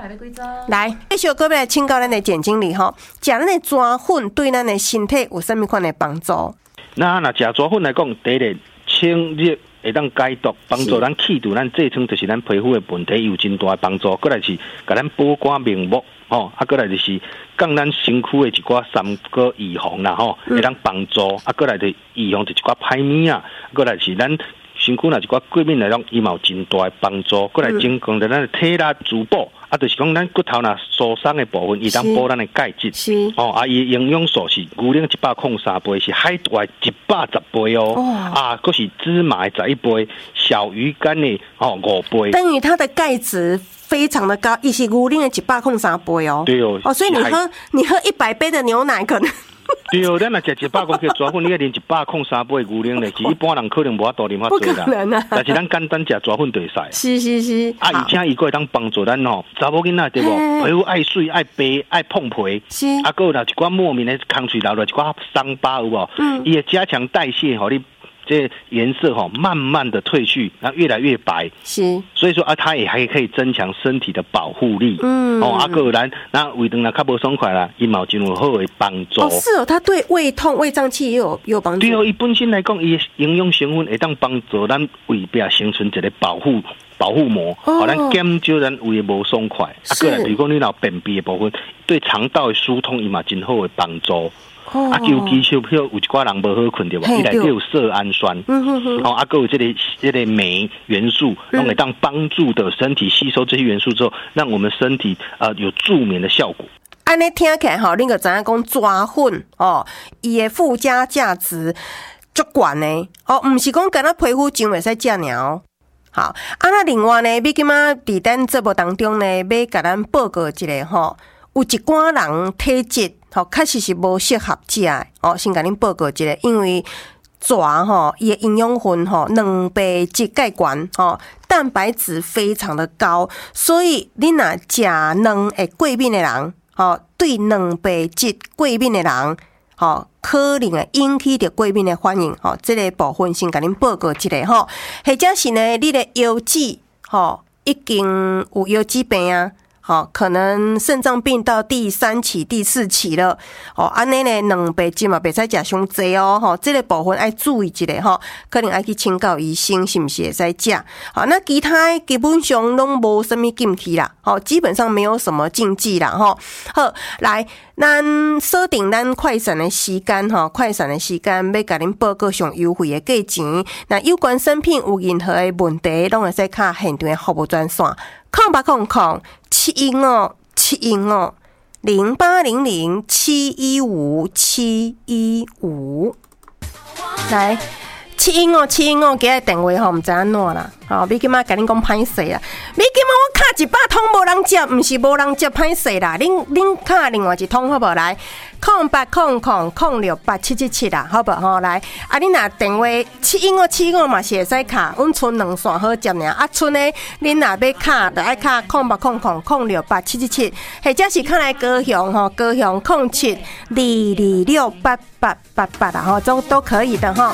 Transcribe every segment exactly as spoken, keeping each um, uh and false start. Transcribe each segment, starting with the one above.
来，继续各位来请教咱的简经理哈，食咱的蛇粉对咱的身体有什么款的帮助？ 那那食蛇粉来讲，第一个清热会当解毒，帮助咱去除咱痔疮，就是咱皮肤的问题有真大的帮助。过来是甲咱保肝明目，吼，啊，过来就是降咱身躯的一寡三高预防啦，吼，会当帮助。啊，过来就预防就一寡歹物啊，过来是咱身躯若一寡过敏来讲，伊嘛有真大的帮助。过来增强咱的体力滋补。啊，就是讲咱骨头若受伤的部分，伊当补咱的钙质。是哦，啊，伊营养素是牛奶一百零三杯，是海带一百十杯哦。哦啊，佫是芝麻十一杯，小鱼干的哦五杯。 等于它的钙质非常的高，伊是牛奶的一百零三杯哦。 对哦。 哦，所以你喝你喝一百杯的牛奶可能。 对哦，咱若食一百公克蛇粉，你要啉一百零三杯牛奶咧，其实一般人可能无法度啉遐多啦。 不可能啊！ 但是咱简单食蛇粉就会使。 是是是。 啊，而且伊个会当帮助咱吼，查某囡仔对无？皮肤爱水、爱白、爱碰皮。是。啊，个有一寡莫名的空嘴流落一寡伤疤有无？嗯。伊会加强代谢，吼你。这颜色哈慢慢的褪去，然后越来越白，是，所以说啊，它也还可以增强身体的保护力。嗯，哦，啊，个咱那胃肠若较无爽快啦，伊嘛有真有好的帮助。 哦，是哦，它对胃痛、胃胀气也有也有帮助。 对哦，伊本身来讲，伊营养成分会当帮助咱胃壁形成一个保护保护膜，哦，咱减少咱胃的无爽快。啊，个来，如果你若便秘的部分，对肠道的疏通伊嘛真好的帮助。哦、啊，尤其是有一寡人无好困对吧？伊内底有色氨酸，嗯哼哼，哦，啊，还有这个这个镁元素，让会当帮助的身体吸收这些元素之后，让我们身体呃有助眠的效果。 安尼听起来吼，恁个知影讲蛇粉哦，伊的附加价值足悬呢，哦，毋是讲干那皮肤上袂使食尔哦。好，啊，那另外呢，要今仔伫咱节目当中呢，要甲咱报告一下吼，有一寡人体质。吼，确实是无适合食的哦。先甲恁报告一下，因为蛇吼，伊的营养分吼，蛋白质介悬吼，蛋白质非常的高，所以恁若食卵会过敏的人，吼，对蛋白质过敏的人，吼，可能会引起着过敏的反应。吼，这个部分先甲恁报告一下吼，或者是呢，你的腰子吼已经有腰子病啊。哦，可能肾脏病到第三期、第四期了。哦，安尼呢，蛋白质嘛，袂使食伤济哦。吼，这个部分要注意一下吼，可能要去请教医生，是不是会使食？好，那其他基本上拢无什么禁忌啦。好，基本上没有什么禁忌啦。吼，好，来，咱锁定咱快闪的时间吼，快闪的时间要甲恁报告上优惠的价钱。那有关产品有任何的问题，拢会使卡现场的服务专线。空八空空七一五七一五零八零零七一五七一五，来七一五七一五，今日电话吼，唔知安怎啦。吼，你今仔甲恁讲歹势啦，你今仔我卡一百通无人接，唔是无人接歹势啦。恁恁卡另外一通好无？来，空八空空空六八七七七啦，好无吼？来，啊，恁若电话七一五七一五嘛是会使卡，阮剩两线好接尔。啊，剩诶恁若要卡，就爱卡空八空空空六八七七七，或者是卡来高雄吼，高雄空七二二六八八八八啦，吼，都都可以的吼。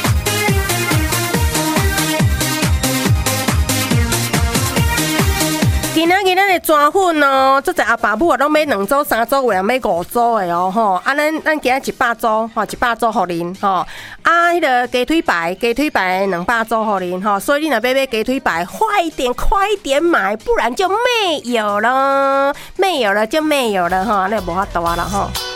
今仔日咱的蛇粉哦，这在阿爸母啊，拢买两组、三组，有人买五组的哦吼。啊，咱咱今仔一百组吼，一百组互恁吼。啊，迄个鸡腿排，鸡腿排两百组互恁吼。所以你若要买鸡腿排，快一点，快一点买，不然就没有了，没有了就没有了哈，那无法度啊了吼。